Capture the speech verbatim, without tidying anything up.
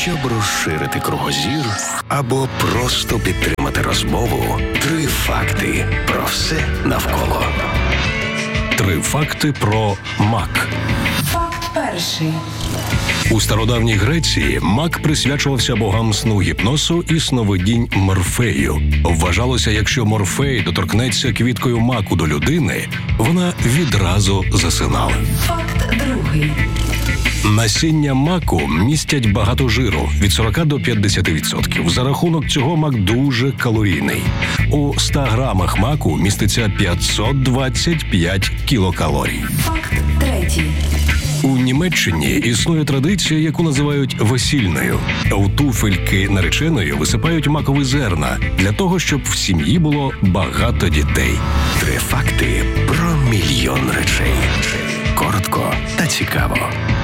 Щоб розширити кругозір або просто підтримати розмову, три факти про все навколо. Три факти про мак. Факт перший. У стародавній Греції мак присвячувався богам сну, гіпнозу і сновидінь Морфею. Вважалося, якщо Морфей доторкнеться квіткою маку до людини, вона відразу засинала. Факт другий. Насіння маку містять багато жиру – від сорока до п'ятдесяти відсотків. За рахунок цього мак дуже калорійний. У ста грамах маку міститься п'ятсот двадцять п'ять кілокалорій. Факт третій. У Німеччині існує традиція, яку називають весільною. У туфельки нареченої висипають макові зерна для того, щоб в сім'ї було багато дітей. Три факти про мільйон речей. Коротко та цікаво.